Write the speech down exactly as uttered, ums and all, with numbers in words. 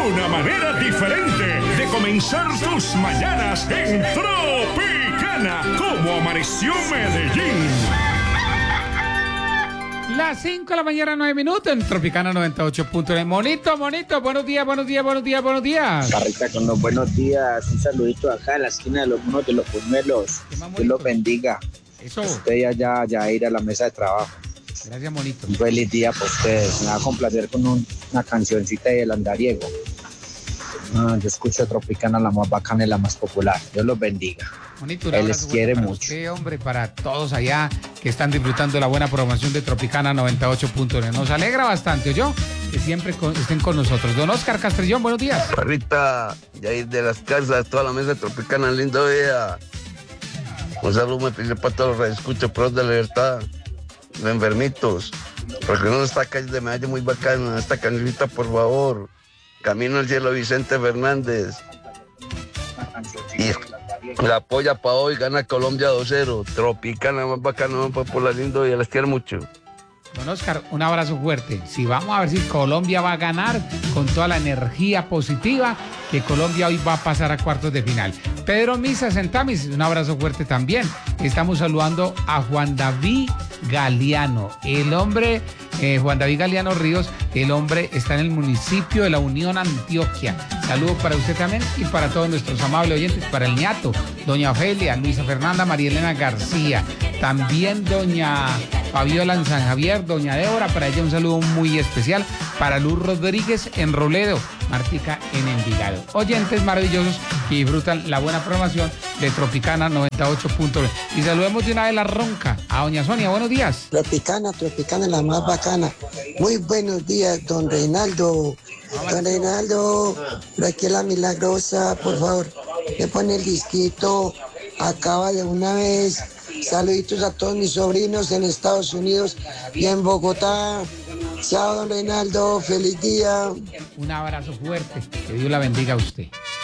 una manera diferente de comenzar tus mañanas en Tropicana. ¿Cómo amaneció Medellín? Las cinco de la mañana, nueve minutos, en Tropicana noventa y ocho punto nueve. Monito, monito, buenos días, buenos días, buenos días, buenos días. Carrita, con los buenos días, un saludito acá en la esquina de los monos de los puñuelos. Dios los bendiga. Eso. Usted ya, ya, ya ir a la mesa de trabajo. Gracias, monito. Un feliz día para ustedes. Me va a complacer con un, una cancioncita del andariego. Ah, yo escucho Tropicana, la más bacana y la más popular. Dios los bendiga. Monito, un Él les abrazo quiere para mucho. usted, hombre, para todos allá que están disfrutando de la buena programación de Tropicana noventa y ocho punto nueve. Nos alegra bastante, ¿oyó? Que siempre con, estén con nosotros. Don Oscar Castrillón, buenos días. Parrita, ya ir de las casas, toda la mesa Tropicana, lindo día. Un saludo muy especial para todos los radioescuchas, pros de la libertad, de enfermitos. Porque no está calle de medalla muy bacana, esta cancionita, por favor. Camino al cielo, Vicente Fernández. Y la apoya para hoy, gana Colombia dos cero. Tropicana, más bacana, más popular, lindo día, les quiero mucho. Don Oscar, un abrazo fuerte. Si vamos a ver si Colombia va a ganar con toda la energía positiva, que Colombia hoy va a pasar a cuartos de final. Pedro Misa Sentamis, un abrazo fuerte también. Estamos saludando a Juan David Galeano. El hombre, eh, Juan David Galeano Ríos, el hombre está en el municipio de La Unión, Antioquia. Saludos para usted también y para todos nuestros amables oyentes, para el ñato, doña Ofelia, Luisa Fernanda, María Elena García, también doña Fabiola en San Javier, doña Débora, para ella un saludo muy especial, para Luz Rodríguez en Roledo, Martica en Envigado. Oyentes maravillosos que disfrutan la buena programación de Tropicana noventa y ocho punto nueve. Y saludemos de una vez la ronca a doña Sonia, buenos días. Tropicana, Tropicana, la más bacana. Muy buenos días, don Reinaldo. Don Reinaldo, por aquí la milagrosa, por favor, le pone el disquito, acaba de una vez. Saluditos a todos mis sobrinos en Estados Unidos y en Bogotá. Chao, don Reinaldo, feliz día. Un abrazo fuerte, que Dios la bendiga a usted.